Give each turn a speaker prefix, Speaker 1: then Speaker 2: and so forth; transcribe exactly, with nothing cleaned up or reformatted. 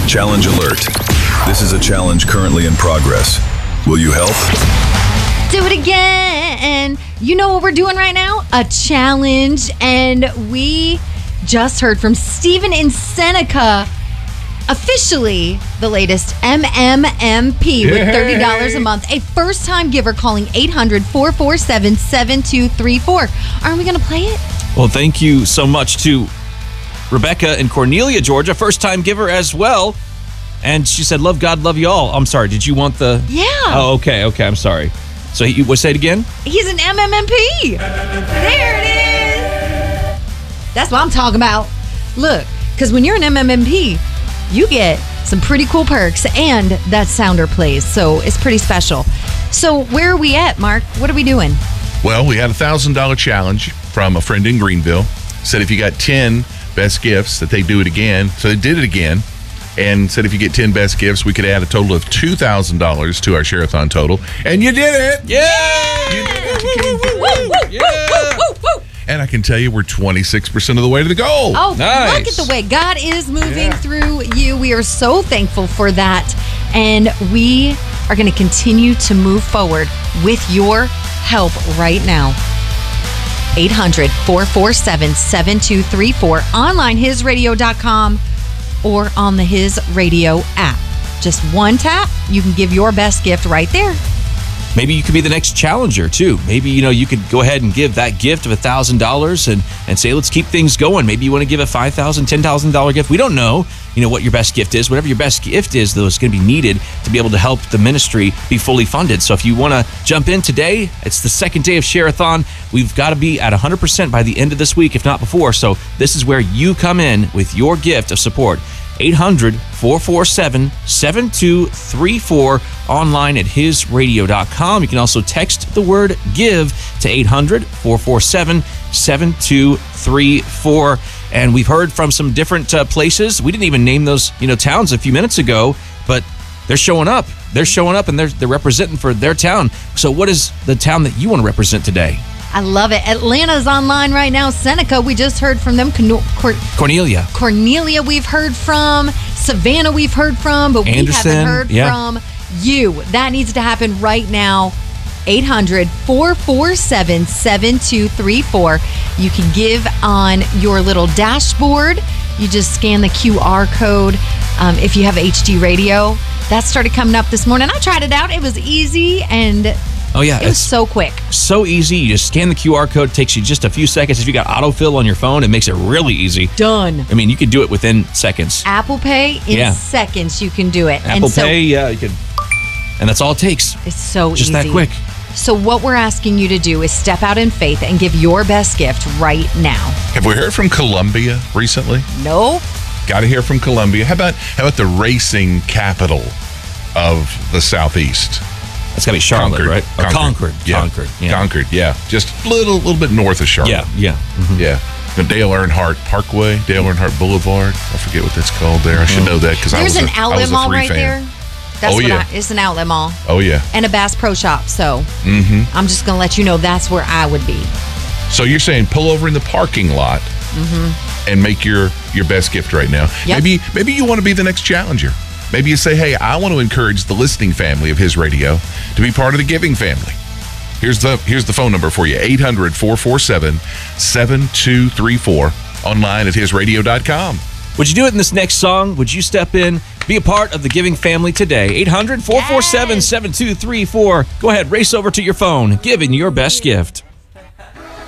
Speaker 1: Challenge alert. This is a challenge currently in progress. Will you help?
Speaker 2: Do it again. You know what we're doing right now? A challenge. And we just heard from Stephen in Seneca, officially the latest M M M P with thirty dollars a month. A first-time giver calling eight hundred, four four seven, seven two three four. Aren't we going to play it?
Speaker 3: Well, thank you so much to Rebecca in Cornelia, Georgia, first-time giver as well. And she said, love God, love you all. I'm sorry, did you want the...
Speaker 2: Yeah.
Speaker 3: Oh, okay, okay, I'm sorry. So you what? Say it again?
Speaker 2: He's an M M M P. There it is. That's what I'm talking about. Look, because when you're an M M M P, you get some pretty cool perks, and that sounder plays, so it's pretty special. So where are we at, Mark? What are we doing?
Speaker 4: Well, we had a one thousand dollars challenge from a friend in Greenville. Said if you got ten best gifts, that they do it again. So they did it again. And said if you get ten best gifts, we could add a total of two thousand dollars to our Share-a-thon total. And you did it!
Speaker 3: Yeah!
Speaker 4: You did it! You came through.
Speaker 3: Yeah!
Speaker 4: And I can tell you we're twenty-six percent of the way to the goal.
Speaker 2: Oh,
Speaker 3: Nice.
Speaker 2: Look at the way God is moving
Speaker 4: Yeah.
Speaker 2: through you. We are so thankful for that. And we are going to continue to move forward with your help right now. eight hundred, four four seven, seven two three four. Online, his radio dot com. Or on the His Radio app. Just one tap, you can give your best gift right there.
Speaker 3: Maybe you could be the next challenger, too. Maybe, you know, you could go ahead and give that gift of one thousand dollars and, and say, let's keep things going. Maybe you want to give a five thousand dollars, ten thousand dollars gift. We don't know, you know, what your best gift is. Whatever your best gift is, though, is going to be needed to be able to help the ministry be fully funded. So if you want to jump in today, it's the second day of Share-a-thon. We've got to be at one hundred percent by the end of this week, if not before. So this is where you come in with your gift of support. eight hundred, four four seven, seven two three four, online at his radio dot com. You can also text the word GIVE to eight hundred, four four seven, seven two three four. And we've heard from some different uh, places. We didn't even name those, you know, towns a few minutes ago, but they're showing up. They're showing up and they're they're representing for their town. So what is the town that you want to represent today?
Speaker 2: I love it. Atlanta's online right now. Seneca, we just heard from them. Cor- Cor-
Speaker 3: Cornelia.
Speaker 2: Cornelia, we've heard from. Savannah, we've heard from. But
Speaker 3: Anderson,
Speaker 2: we haven't heard
Speaker 3: yeah.
Speaker 2: from you. That needs to happen right now. eight hundred, four four seven, seven two three four. You can give on your little dashboard. You just scan the Q R code. Um, if you have H D radio, that started coming up this morning. I tried it out. It was easy and
Speaker 3: Oh, yeah.
Speaker 2: it was so quick.
Speaker 3: So easy. You just scan the Q R code. It takes you just a few seconds. If you got autofill on your phone, it makes it really easy.
Speaker 2: Done.
Speaker 3: I mean, you could do it within seconds.
Speaker 2: Apple Pay, in
Speaker 3: Yeah.
Speaker 2: seconds you can do it.
Speaker 3: Apple
Speaker 2: and so
Speaker 3: Pay, yeah, you could. And that's all it takes.
Speaker 2: It's so
Speaker 3: Just
Speaker 2: easy.
Speaker 3: that quick.
Speaker 2: So what we're asking you to do is step out in faith and give your best gift right now.
Speaker 4: Have we heard from Columbia recently?
Speaker 2: Nope.
Speaker 4: Got to hear from Columbia. How about how about the racing capital of the Southeast?
Speaker 3: It's got to be Charlotte,
Speaker 4: Concord.
Speaker 3: right? Or Concord.
Speaker 4: Yeah.
Speaker 3: Concord. Yeah.
Speaker 4: Concord, yeah. Just a little, little bit north of Charlotte.
Speaker 3: Yeah, yeah. Mhm.
Speaker 4: Yeah. The Dale Earnhardt Parkway, Dale Earnhardt Boulevard. I forget what that's called there. I should know that because I was
Speaker 2: There's
Speaker 4: a,
Speaker 2: an
Speaker 4: I
Speaker 2: outlet
Speaker 4: was a
Speaker 2: mall
Speaker 4: three
Speaker 2: right
Speaker 4: fan.
Speaker 2: there. That's
Speaker 4: Oh,
Speaker 2: what
Speaker 4: yeah.
Speaker 2: I, it's an outlet mall
Speaker 4: Oh, yeah.
Speaker 2: and a Bass Pro Shop. So
Speaker 4: Mm-hmm.
Speaker 2: I'm just going to let you know that's where I would be.
Speaker 4: So you're saying pull over in the parking lot and make your, your best gift right now.
Speaker 2: Yep.
Speaker 4: Maybe maybe you want to be the next challenger. Maybe you say, hey, I want to encourage the listening family of His Radio to be part of the giving family. Here's the here's the phone number for you, eight hundred, four four seven, seven two three four, online at his radio dot com.
Speaker 3: Would you do it in this next song? Would you step in, be a part of the giving family today? eight hundred, four four seven, seven two three four. Go ahead, race over to your phone, give in your best gift.